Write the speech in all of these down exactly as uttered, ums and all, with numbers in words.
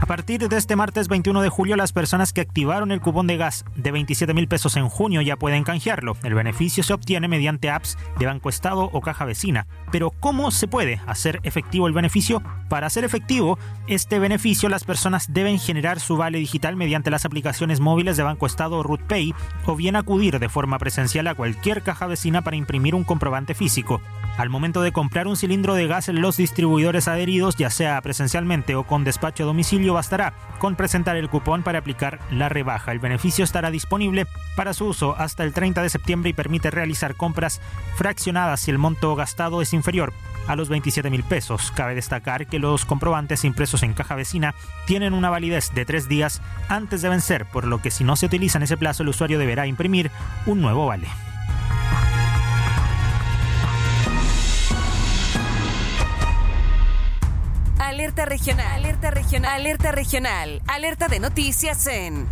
A partir de este martes veintiuno de julio, las personas que activaron el cupón de gas de veintisiete mil pesos en junio ya pueden canjearlo. El beneficio se obtiene mediante apps de Banco Estado o Caja Vecina. Pero ¿cómo se puede hacer efectivo el beneficio? Para hacer efectivo este beneficio, las personas deben generar su vale digital mediante las aplicaciones móviles de Banco Estado o RutPay, o bien acudir de forma presencial a cualquier caja vecina para imprimir un comprobante físico. Al momento de comprar un cilindro de gas en los distribuidores adheridos, ya sea presencialmente o con despacho a domicilio, bastará con presentar el cupón para aplicar la rebaja. El beneficio estará disponible para su uso hasta el treinta de septiembre y permite realizar compras fraccionadas si el monto gastado es inferior a los veintisiete mil pesos. Cabe destacar que los comprobantes impresos en caja vecina tienen una validez de tres días antes de vencer, por lo que si no se utiliza en ese plazo, el usuario deberá imprimir un nuevo vale. Alerta regional, alerta regional, alerta regional, alerta de noticias en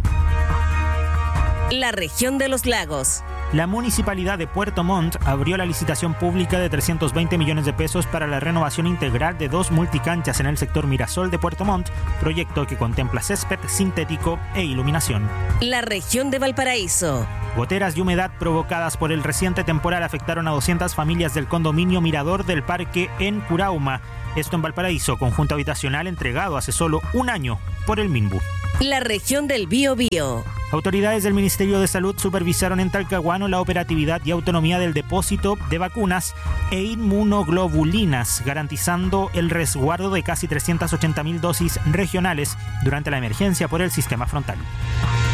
la región de los lagos. La Municipalidad de Puerto Montt abrió la licitación pública de trescientos veinte millones de pesos para la renovación integral de dos multicanchas en el sector Mirasol de Puerto Montt, proyecto que contempla césped sintético e iluminación. La región de Valparaíso. Goteras y humedad provocadas por el reciente temporal afectaron a doscientas familias del condominio Mirador del Parque en Curauma. Esto en Valparaíso, conjunto habitacional entregado hace solo un año por el MINBU. La región del Biobío. Autoridades del Ministerio de Salud supervisaron en Talcahuano la operatividad y autonomía del depósito de vacunas e inmunoglobulinas, garantizando el resguardo de casi trescientas ochenta mil dosis regionales durante la emergencia por el sistema frontal.